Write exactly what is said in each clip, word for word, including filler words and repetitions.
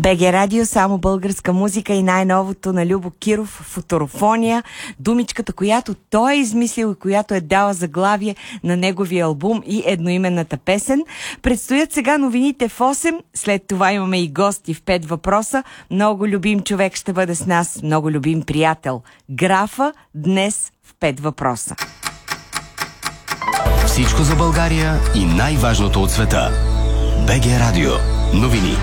БГ Радио, само българска музика и най-новото на Любо Киров, Футурофония, думичката, която той е измислил и която е дала заглавие на неговия албум и едноименната песен. Предстоят сега новините в осем, след това имаме и гости в пет въпроса. Много любим човек ще бъде с нас, много любим приятел. Графа днес в пет въпроса. Всичко за България и най-важното от света. БГ Радио. Новини.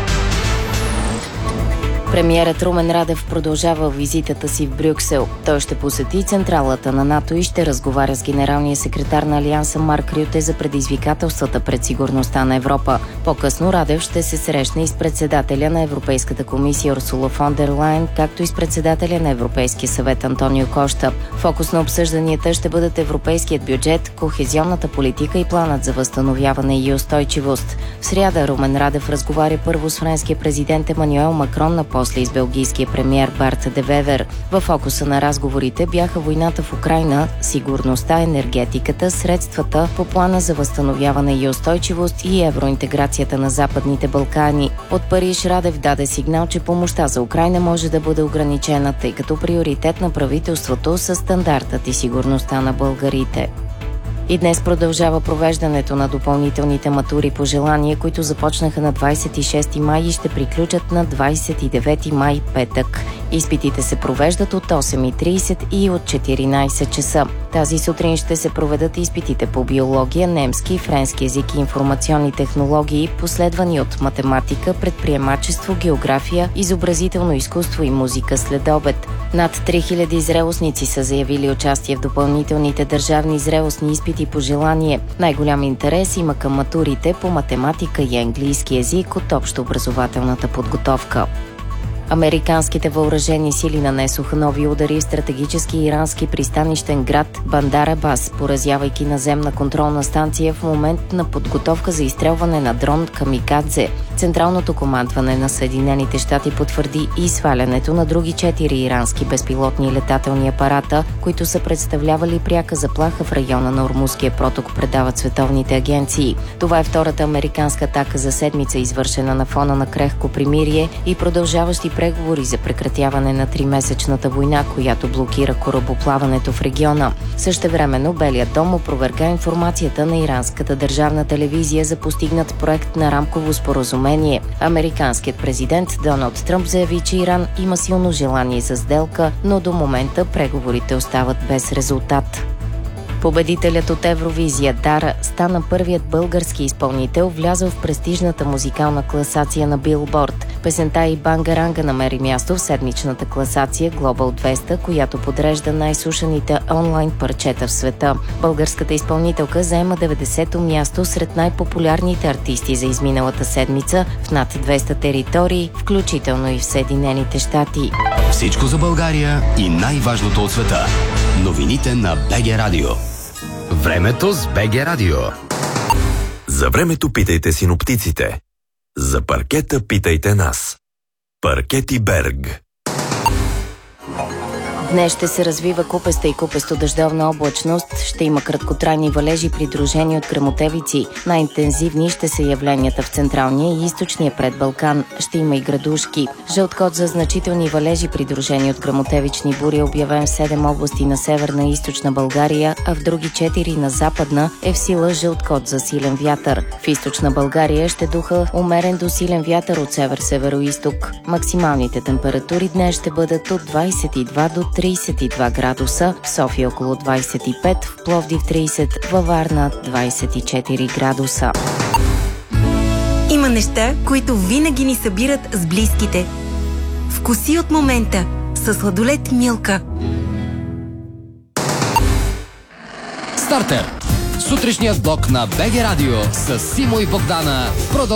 Премиерът Румен Радев продължава визитата си в Брюксел. Той ще посети централата на НАТО и ще разговаря с генералния секретар на Алианса Марк Рюте за предизвикателствата пред сигурността на Европа. По-късно Радев ще се срещне и с председателя на Европейската комисия Урсула фон дер Лайен, както и с председателя на Европейския съвет Антонио Кошта. Фокус на обсъжданията ще бъдат европейският бюджет, кохезионната политика и планът за възстановяване и устойчивост. В сряда Румен Радев разговаря първо с френския президент Емануел Макрон, на после и с белгийския премиер Барт де Вевер. В фокуса на разговорите бяха войната в Украйна, сигурността, енергетиката, средствата по плана за възстановяване и устойчивост и евроинтеграцията на Западните Балкани. От Париж Радев даде сигнал, че помощта за Украйна може да бъде ограничена, тъй като приоритет на правителството са стандартът и сигурността на българите. И днес продължава провеждането на допълнителните матури по желание, които започнаха на двадесет и шести май и ще приключат на двадесет и девети май, петък. Изпитите се провеждат от осем и тридесет и от четиринадесет часа. Тази сутрин ще се проведат изпитите по биология, немски, френски език и информационни технологии, последвани от математика, предприемачество, география, изобразително изкуство и музика след обед. Над три хиляди зрелостници са заявили участие в допълнителните държавни зрелостни изпити по желание. Най-голям интерес има към матурите по математика и английски език от общообразователната подготовка. Американските въоръжени сили нанесоха нови удари в стратегически ирански пристанищен град Бандар Абас, поразявайки наземна контролна станция в момент на подготовка за изстрелване на дрон Камикадзе. Централното командване на Съединените щати потвърди и свалянето на други четири ирански безпилотни летателни апарата, които са представлявали пряка заплаха в района на Ормузския проток, предават световните агенции. Това е втората американска атака за седмица, извършена на фона на крехко примирие и продължаващи преговори за прекратяване на тримесечната война, която блокира корабоплаването в региона. Същевременно Белият дом опроверга информацията на иранската държавна телевизия за постигнат проект на рамково споразумение. Американският президент Доналд Тръмп заяви, че Иран има силно желание за сделка, но до момента преговорите остават без резултат. Победителят от Евровизия Дара стана първият български изпълнител, влязъл в престижната музикална класация на Билборд. Песента и Бангаранга намери място в седмичната класация Global двеста, която подрежда най-слушаните онлайн парчета в света. Българската изпълнителка заема деветдесето място сред най-популярните артисти за изминалата седмица в над двеста територии, включително и в Съединените щати. Всичко за България и най-важното от света. Новините на БГ Радио. Времето с БГ Радио. За времето питайте синоптиците. За паркета питайте нас. Паркети Берг. Днес ще се развива купеста и купесто-дъждовна облачност. Ще има краткотрайни валежи, придружени от гръмотевици. Най-интензивни ще са явленията в централния и източния предбалкан. Ще има и градушки. Жълт код за значителни валежи, придружени от гръмотевични бури, е обявен в седем области на северна и източна България, а в други четири на западна е в сила жълт код за силен вятър. В източна България ще духа умерен до силен вятър от север-североизток. Максималните температури днес ще бъдат от двадесет и два до тридесет и два градуса, в София около двадесет и пет, в Пловдив тридесет, във Варна двадесет и четири градуса. Има неща, които винаги ни събират с близките. Вкуси от момента със сладолед Милка. Стартер! Сутрешният блок на БГ Радио с Симо и Богдана продължава.